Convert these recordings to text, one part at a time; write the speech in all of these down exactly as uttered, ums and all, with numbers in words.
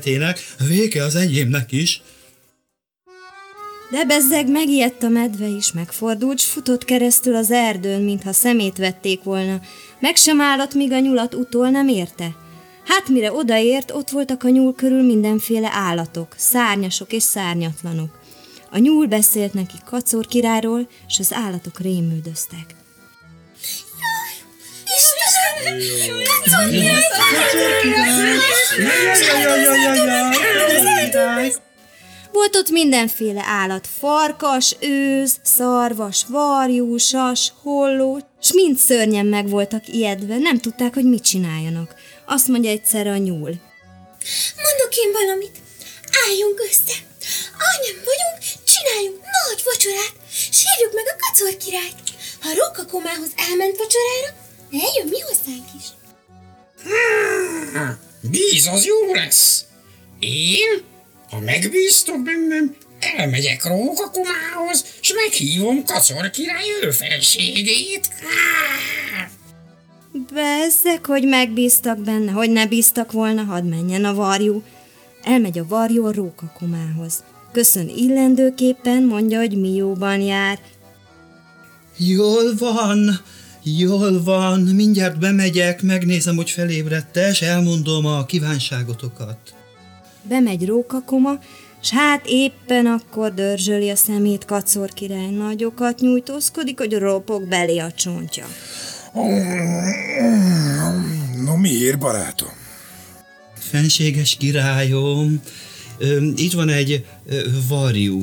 életének, vége az enyémnek is. De bezzeg megijedt a medve is, megfordult, s futott keresztül az erdőn, mintha szemét vették volna. Meg sem állott, míg a nyulat utol nem érte. Hát mire odaért, ott voltak a nyúl körül mindenféle állatok, szárnyasok és szárnyatlanok. A nyúl beszélt neki Kacor királyról, s az állatok rémüldöztek. Istenem! Kacor király! Volt ott mindenféle állat, farkas, őz, szarvas, varjú, sas, holló, s mind szörnyen meg voltak ijedve, nem tudták, hogy mit csináljanak. Azt mondja egyszerre a nyúl. Mondok én valamit, álljunk össze. Annyian vagyunk, csináljunk nagy vacsorát, s hívjuk meg a Kacor királyt. Ha Róka komához elment vacsorára, eljön mi hozzánk is. Hmm, bíz az jó lesz. Én, ha megbíztok bennem, elmegyek Róka komához, s meghívom Kacor király ő felségét. Bezzeg, hogy megbíztak benne, hogy ne bíztak volna, hadd menjen a varjú. Elmegy a varjú a Róka komához. Köszön illendőképpen, mondja, hogy mi jóban jár. Jól van, jól van, mindjárt bemegyek, megnézem, hogy felébredte, és elmondom a kívánságotokat. Bemegy Róka koma, s hát éppen akkor dörzsöli a szemét Kacor király, nagyokat nyújtózkodik, hogy ropog belé a csontja. No miért, barátom? Fenséges királyom, itt van egy varjú.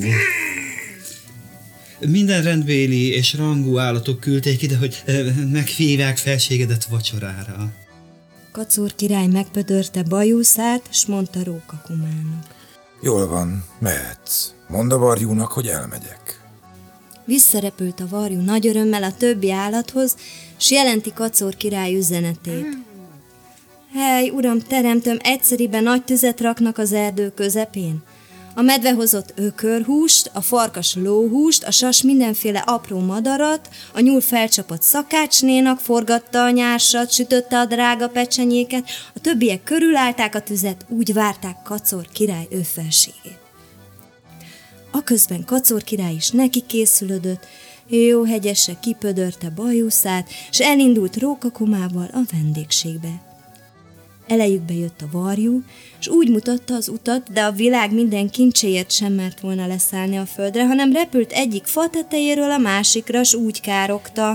Minden rendbéli és rangú állatok küldték ide, hogy meghívják felségedet vacsorára. Kacor király megpödörte bajuszát, s mondta Róka komának. Jól van, mehetsz. Mondd a varjúnak, hogy elmegyek. Visszarepült a varjú nagy örömmel a többi állathoz, s jelenti Kacor király üzenetét. Hely, uram, teremtöm, egyszeriben nagy tüzet raknak az erdő közepén. A medve hozott ökörhúst, a farkas lóhúst, a sas mindenféle apró madarat, a nyúl felcsapott szakácsnénak, forgatta a nyársat, sütötte a drága pecsenyéket, a többiek körülállták a tüzet, úgy várták Kacor király ő felségét. Aközben Kacor király is neki készülődött, jó hegyesre kipödörte bajuszát, s elindult Róka komával a vendégségbe. Elejükbe jött a varjú, s úgy mutatta az utat, de a világ minden kincséért sem mert volna leszállni a földre, hanem repült egyik fa tetejéről a másikra, s úgy károgta.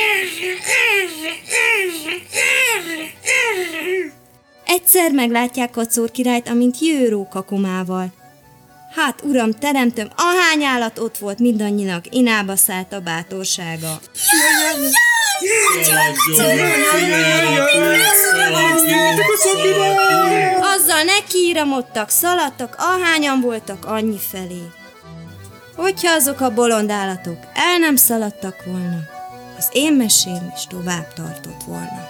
Egyszer meglátják Kacor királyt, amint jő Róka komával. Hát, uram, teremtöm, ahány állat ott volt, mindannyinak inába szállt a bátorsága. Azzal nekiíramodtak, szaladtak, ahányan voltak, annyi felé. Hogyha azok a bolond állatok el nem szaladtak volna, az én mesém is tovább tartott volna.